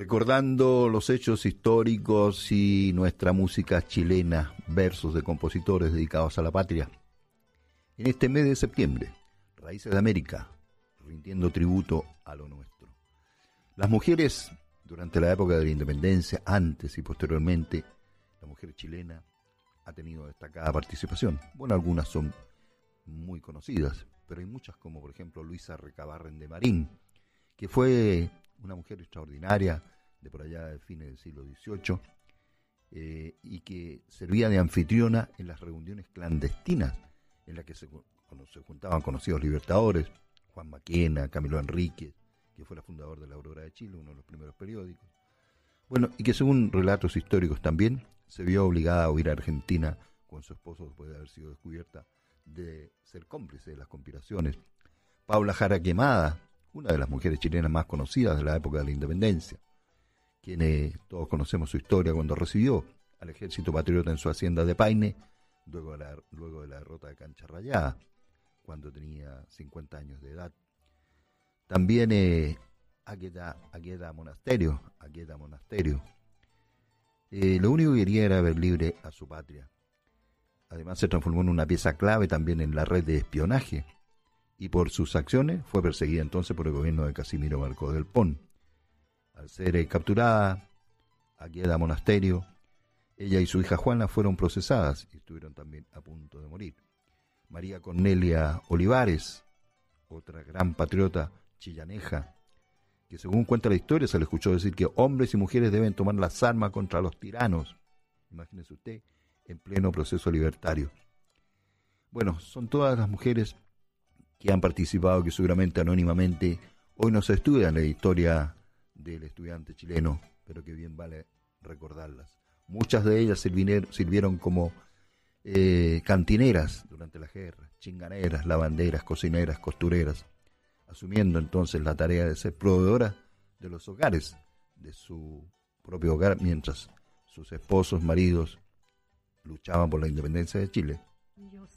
Recordando los hechos históricos y nuestra música chilena, versos de compositores dedicados a la patria. En este mes de septiembre, Raíces de América, rindiendo tributo a lo nuestro. Las mujeres, durante la época de la independencia, antes y posteriormente, la mujer chilena ha tenido destacada participación. Bueno, algunas son muy conocidas, pero hay muchas como por ejemplo Luisa Recabarren de Marín, que fue una mujer extraordinaria de por allá de fines del siglo XVIII y que servía de anfitriona en las reuniones clandestinas en las que se juntaban conocidos libertadores, Juan Maquena, Camilo Enríquez, que fue el fundador de la Aurora de Chile, uno de los primeros periódicos. Bueno, y que según relatos históricos también se vio obligada a huir a Argentina con su esposo después de haber sido descubierta de ser cómplice de las conspiraciones. Paula Jara Quemada, una de las mujeres chilenas más conocidas de la época de la independencia, quienes todos conocemos su historia cuando recibió al ejército patriota en su hacienda de Paine, luego de la derrota de Cancha Rayada, cuando tenía 50 años de edad. También Águeda Monasterio. Lo único que quería era ver libre a su patria. Además se transformó en una pieza clave también en la red de espionaje, y por sus acciones fue perseguida entonces por el gobierno de Casimiro Marcó del Pon. Al ser capturada, Águeda Monasterio, ella y su hija Juana fueron procesadas y estuvieron también a punto de morir. María Cornelia Olivares, otra gran patriota chillaneja, que según cuenta la historia se le escuchó decir que hombres y mujeres deben tomar las armas contra los tiranos. Imagínese usted, en pleno proceso libertario. Bueno, son todas las mujeres que han participado, que seguramente anónimamente hoy no se estudia en la historia del estudiante chileno, pero que bien vale recordarlas. Muchas de ellas sirvieron como cantineras durante la guerra, chinganeras, lavanderas, cocineras, costureras, asumiendo entonces la tarea de ser proveedoras de los hogares, de su propio hogar, mientras sus esposos, maridos, luchaban por la independencia de Chile.